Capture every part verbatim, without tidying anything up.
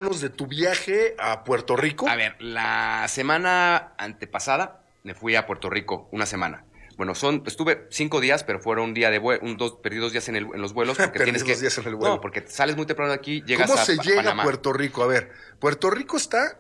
Háblanos de tu viaje a Puerto Rico. A ver, la semana antepasada me fui a Puerto Rico, una semana. Bueno, son, estuve cinco días, pero fueron un día de vuelo, un, dos, perdí dos días en, el, en los vuelos. Porque tienes que, dos días en el vuelo. No, porque sales muy temprano de aquí, llegas ¿Cómo a se pa- llega Panamá. a Puerto Rico? A ver, Puerto Rico está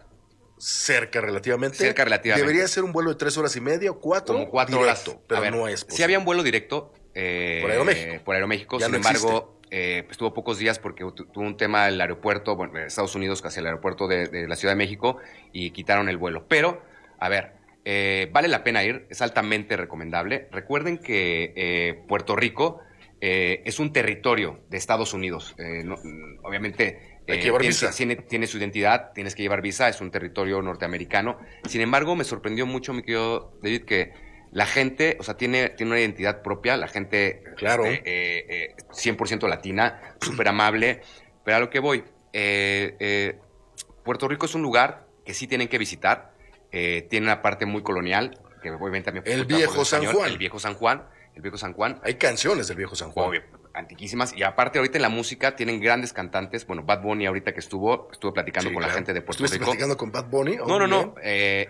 cerca relativamente. Cerca relativamente. Debería ser un vuelo de tres horas y media o cuatro. Como cuatro directo, horas. pero A ver, no es posible. Sí había un vuelo directo. Eh, Por Aeroméxico. Por Aeroméxico, Ya sin no embargo, eh, estuvo pocos días porque tu- tuvo un tema el aeropuerto, bueno, de Estados Unidos hacia el aeropuerto de, de la Ciudad de México y quitaron el vuelo. Pero, a ver, eh, vale la pena ir, es altamente recomendable. Recuerden que eh, Puerto Rico eh, es un territorio de Estados Unidos. Eh, no- obviamente... Hay que Eh, llevar tiene, visa. Tiene, tiene su identidad, tienes que llevar visa, es un territorio norteamericano. Sin embargo, me sorprendió mucho, mi querido David, que la gente, o sea, tiene, tiene una identidad propia, la gente Claro. este, eh, eh, cien por ciento latina, súper amable. Pero a lo que voy, eh, eh, Puerto Rico es un lugar que sí tienen que visitar, eh, tiene una parte muy colonial, que obviamente también El por viejo San español, Juan. El viejo San Juan, el viejo San Juan. Hay canciones del viejo San Juan. Obvio, antiquísimas. Y aparte, ahorita en la música tienen grandes cantantes. Bueno, Bad Bunny, ahorita que estuvo, estuve platicando Sí, con claro. la gente de Puerto ¿Estuviste Rico. platicando con Bad Bunny? No, Oh, no, bien. no. Eh,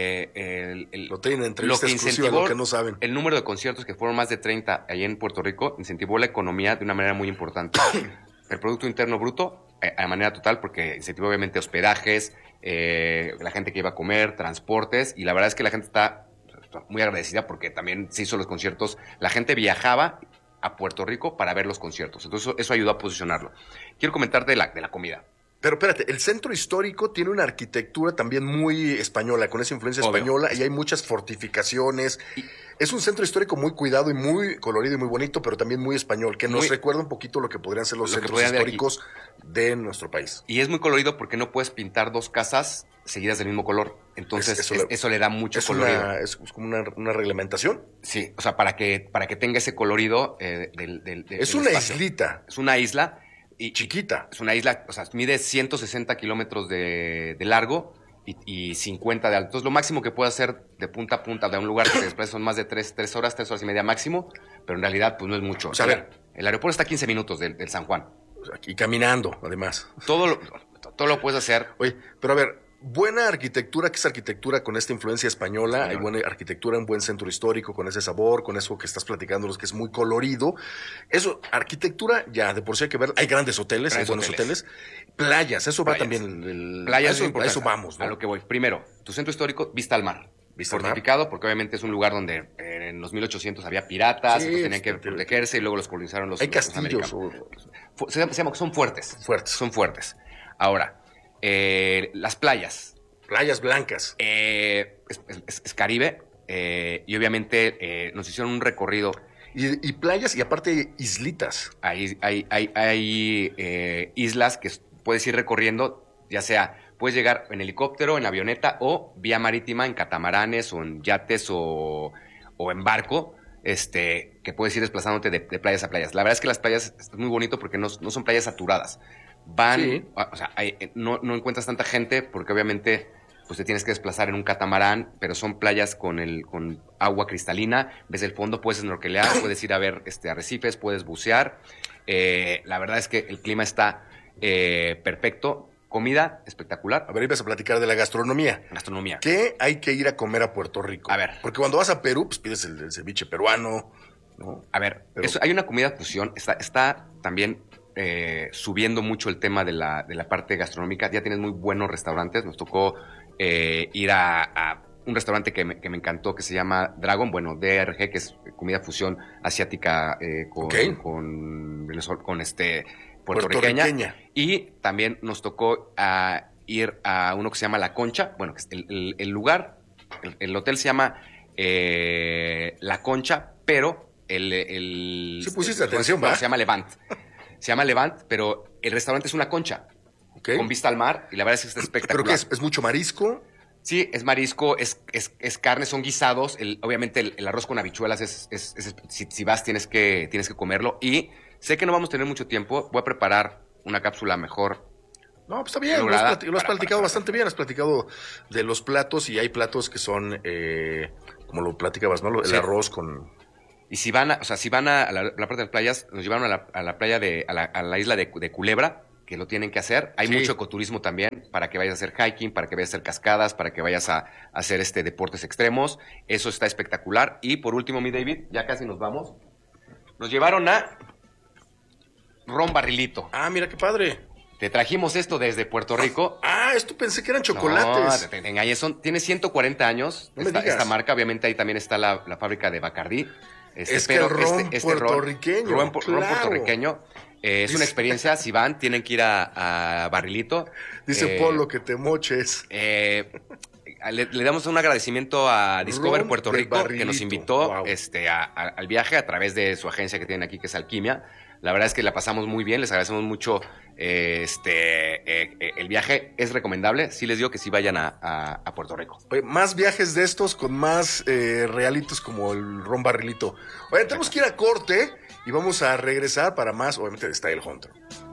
eh, el, el- Lo tienen en entrevista que exclusiva, incentivó lo que no saben. El número de conciertos, que fueron más de treinta allá en Puerto Rico, incentivó la economía de una manera muy importante. El Producto Interno Bruto, eh, a manera total, porque incentivó obviamente hospedajes, eh, la gente que iba a comer, transportes, y la verdad es que la gente está muy agradecida porque también se hizo los conciertos. La gente viajaba a Puerto Rico para ver los conciertos. Entonces eso, eso ayudó a posicionarlo. Quiero comentarte de la, de la comida. Pero espérate, el centro histórico tiene una arquitectura también muy española, con esa influencia Obvio. española, y hay muchas fortificaciones. Es un centro histórico muy cuidado y muy colorido y muy bonito, pero también muy español, que nos Muy- recuerda un poquito lo que podrían ser los Lo que centros podrían ver aquí. históricos de nuestro país. Y es muy colorido porque no puedes pintar dos casas seguidas del mismo color. Entonces Es- eso es- le- eso le da mucho Es, colorido. una, es como una, una reglamentación. Sí, o sea, para que, para que tenga ese colorido eh, del, del, del- Es del una espacio. islita Es una isla. Y, chiquita. Es una isla, o sea, mide ciento sesenta kilómetros de, de largo y, y cincuenta de alto. Entonces, lo máximo que puede hacer de punta a punta de un lugar que se desplaza son más de tres, tres horas, tres horas y media máximo, pero en realidad, pues no es mucho. O sea, a ver. El aeropuerto está a quince minutos del, del San Juan. Y caminando, además. Todo lo, todo lo puedes hacer. Oye, pero a ver, buena arquitectura, que es arquitectura con esta influencia española, Española. hay buena arquitectura, un buen centro histórico con ese sabor, con eso que estás platicándonos, que es muy colorido. Eso, arquitectura, ya, de por sí hay que ver, hay grandes hoteles, Grandes hay buenos hoteles. hoteles. Playas, eso va Playas. también. El, el- Playas a es eso, a importante. eso vamos, ¿no? A lo que voy. Primero, tu centro histórico, vista al mar. Vista al mar. Fortificado, porque obviamente es un lugar donde eh, en los mil ochocientos había piratas, Sí, entonces tenían que sí, sí. protegerse y luego los colonizaron los Hay los castillos. americanos. o- Fu- Se llama, se llama- son fuertes. Fuertes. Son fuertes. Ahora, eh, las playas. Playas blancas. Eh, es, es- es Caribe eh, y obviamente eh, nos hicieron un recorrido. Y, y playas, y aparte islitas. Hay, hay, hay, hay eh, islas que s- puedes ir recorriendo, ya sea, puedes llegar en helicóptero, en avioneta o vía marítima, en catamaranes o en yates o, o en barco, este, que puedes ir desplazándote de, de playas a playas. La verdad es que las playas es muy bonito porque no, no son playas saturadas. Van, Sí. o sea, hay- no, no encuentras tanta gente porque obviamente pues te tienes que desplazar en un catamarán, pero son playas con el con agua cristalina, ves el fondo, puedes snorkelear, puedes ir a ver este, arrecifes, puedes bucear. Eh, la verdad es que el clima está eh, perfecto, comida espectacular, A ver, ibas a platicar de la gastronomía. gastronomía. ¿Qué hay que ir a comer a Puerto Rico? A ver. Porque cuando vas a Perú, pues pides el, el ceviche peruano, ¿no? A ver, Pero- eso- hay una comida fusión, está, está también eh, subiendo mucho el tema de la, de la parte gastronómica, ya tienes muy buenos restaurantes, nos tocó eh, ir a, a un restaurante que me, que me encantó que se llama Dragon, bueno, D R G, que es comida fusión asiática eh, con, Ok. con, venezol- con este puertorriqueña. Puertorriqueña. Y también nos tocó a ir a uno que se llama La Concha, bueno, que es el, el- el lugar, el, el hotel se llama eh, La Concha, pero el... el Sí pusiste el- atención, bueno, ¿va? se llama Levant. Se llama Levant, pero el restaurante es una concha ¿Ok? con vista al mar y la verdad es que está espectacular. ¿Pero qué es? ¿Es mucho marisco? Sí, es marisco, es, es, es carne, son guisados. El- obviamente el, el arroz con habichuelas es, es- es- si, si vas tienes que, tienes que comerlo. Y sé que no vamos a tener mucho tiempo. Voy a preparar una cápsula mejor. No, pues está bien, lo has, Lograda plati- lo has para- platicado para- bastante bien, has platicado de los platos y hay platos que son, eh, como lo platicabas, ¿no? Lo- El Sí. arroz con... Y si van a, o sea, si van a, a la, la parte de las playas, nos llevaron a la, a la playa de, a la, a la isla de, de Culebra, que lo tienen que hacer. Hay Sí. mucho ecoturismo también para que vayas a hacer hiking, para que vayas a hacer cascadas, para que vayas a, a hacer este deportes extremos. Eso está espectacular. Y por último, mi David, ya casi nos vamos. Nos llevaron a Ron Barrilito. Ah, mira qué padre. Te trajimos esto desde Puerto Rico. Ah, esto pensé que eran chocolates. No, te, te engañes, son, tiene ciento cuarenta años No me esta, digas. esta marca. Obviamente ahí también está la, la fábrica de Bacardí. Este, Es que el ron puertorriqueño, ron, ron claro. puertorriqueño. Eh, es una Dice- experiencia. Si van, tienen que ir a, a Barrilito. Dice Eh, Polo que te moches. eh, le, le damos un agradecimiento a Discover Ron Puerto de Rico, que Barrilito. nos invitó Wow. este, a- a- al viaje a través de su agencia que tienen aquí, que es Alquimia. La verdad es que la pasamos muy bien, les agradecemos mucho. eh, este, eh, eh, el viaje es recomendable. Sí les digo que sí vayan a, a- a Puerto Rico. Oye, más viajes de estos con más eh, realitos como el Ron Barrilito. Oye, tenemos que ir a corte y vamos a regresar para más, obviamente, de Style Hunter.